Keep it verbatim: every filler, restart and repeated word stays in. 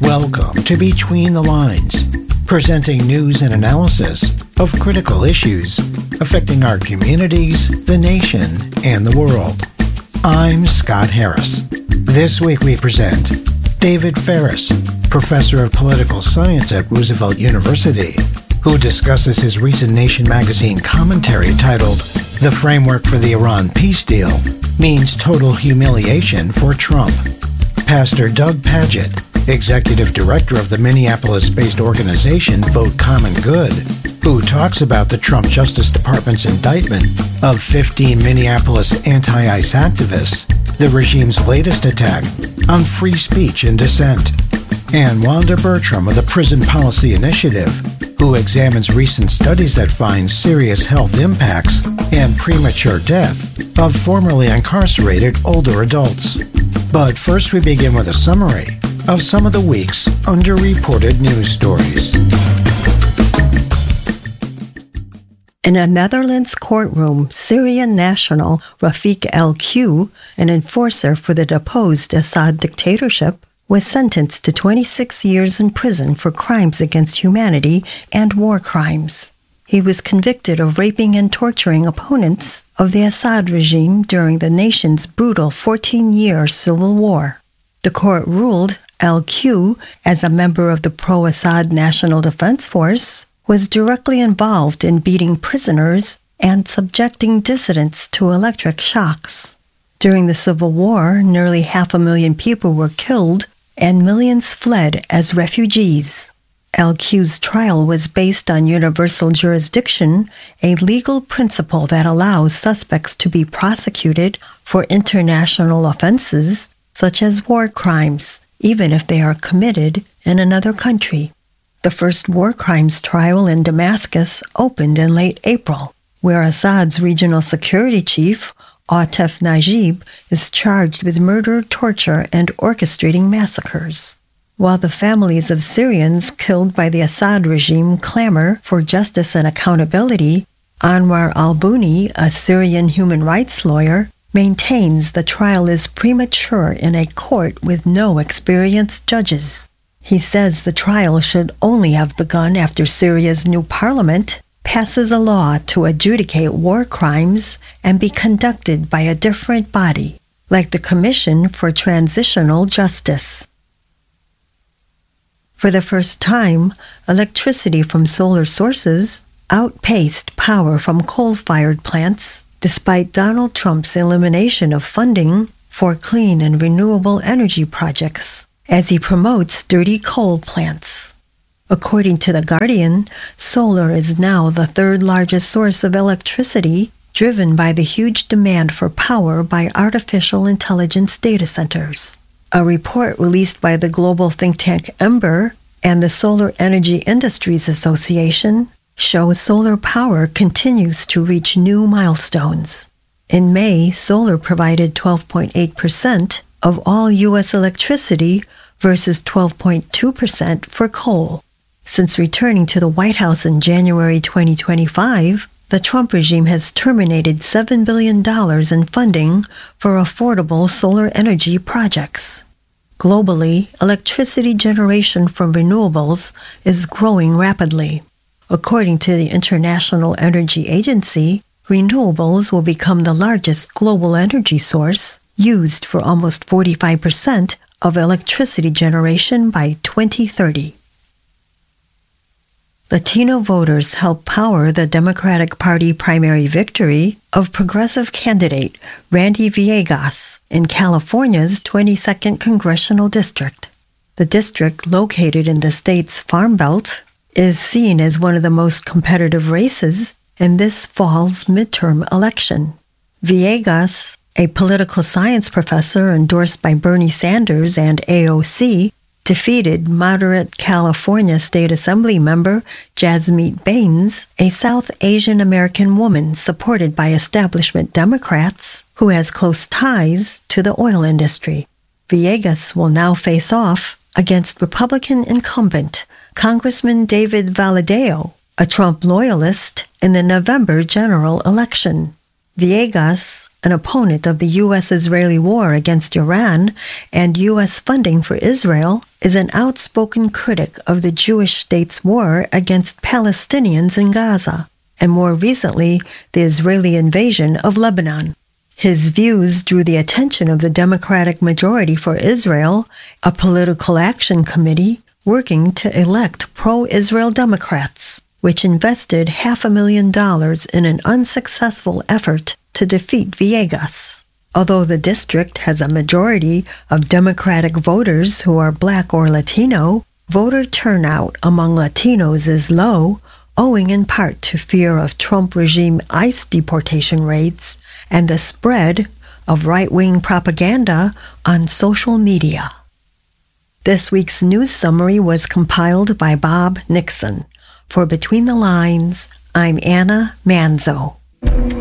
Welcome to Between the Lines, presenting news and analysis of critical issues affecting our communities, the nation, and the world. I'm Scott Harris. This week we present David Faris, professor of political science at Roosevelt University, who discusses his recent Nation magazine commentary titled "The Framework for the Iran Peace Deal Means Total Humiliation for Trump." Pastor Doug Pagitt, executive director of the Minneapolis-based organization Vote Common Good, who talks about the Trump Justice Department's indictment of fifteen Minneapolis anti-ICE activists, the regime's latest attack on free speech and dissent, and Wanda Bertram of the Prison Policy Initiative, who examines recent studies that find serious health impacts and premature death of formerly incarcerated older adults. But first we begin with a summary of some of the week's underreported news stories. In a Netherlands courtroom, Syrian national Rafik El-Q, an enforcer for the deposed Assad dictatorship, was sentenced to twenty-six years in prison for crimes against humanity and war crimes. He was convicted of raping and torturing opponents of the Assad regime during the nation's brutal fourteen-year civil war. The court ruled El-Q, as a member of the pro-Assad National Defense Force, was directly involved in beating prisoners and subjecting dissidents to electric shocks. During the civil war, nearly half a million people were killed and millions fled as refugees. El-Q's trial was based on universal jurisdiction, a legal principle that allows suspects to be prosecuted for international offenses, such as war crimes, even if they are committed in another country. The first war crimes trial in Damascus opened in late April, where Assad's regional security chief, Atef Najib, is charged with murder, torture, and orchestrating massacres. While the families of Syrians killed by the Assad regime clamor for justice and accountability, Anwar al-Buni, a Syrian human rights lawyer, maintains the trial is premature in a court with no experienced judges. He says the trial should only have begun after Syria's new parliament passes a law to adjudicate war crimes and be conducted by a different body, like the Commission for Transitional Justice. For the first time, electricity from solar sources outpaced power from coal-fired plants, despite Donald Trump's elimination of funding for clean and renewable energy projects, as he promotes dirty coal plants. According to The Guardian, solar is now the third largest source of electricity, driven by the huge demand for power by artificial intelligence data centers. A report released by the global think tank Ember and the Solar Energy Industries Association shows solar power continues to reach new milestones. In May, solar provided twelve point eight percent of all U S electricity versus twelve point two percent for coal. Since returning to the White House in January twenty twenty-five, the Trump regime has terminated seven billion dollars in funding for affordable solar energy projects. Globally, electricity generation from renewables is growing rapidly. According to the International Energy Agency, renewables will become the largest global energy source, used for almost forty-five percent of electricity generation by twenty thirty. Latino voters helped power the Democratic Party primary victory of progressive candidate Randy Villegas in California's twenty-second Congressional District. The district, located in the state's Farm Belt, is seen as one of the most competitive races in this fall's midterm election. Villegas, a political science professor endorsed by Bernie Sanders and A O C, defeated moderate California State Assembly member Jasmeet Bains, a South Asian American woman supported by establishment Democrats who has close ties to the oil industry. Villegas will now face off against Republican incumbent Congressman David Valadao, a Trump loyalist, in the November general election. Villegas, an opponent of the U S-Israeli war against Iran and U S funding for Israel, is an outspoken critic of the Jewish state's war against Palestinians in Gaza, and more recently, the Israeli invasion of Lebanon. His views drew the attention of the Democratic Majority for Israel, a political action committee working to elect pro-Israel Democrats, which invested half a million dollars in an unsuccessful effort to defeat Villegas. Although the district has a majority of Democratic voters who are Black or Latino, voter turnout among Latinos is low, owing in part to fear of Trump regime ICE deportation raids and the spread of right-wing propaganda on social media. This week's news summary was compiled by Bob Nixon. For Between the Lines, I'm Anna Manzo.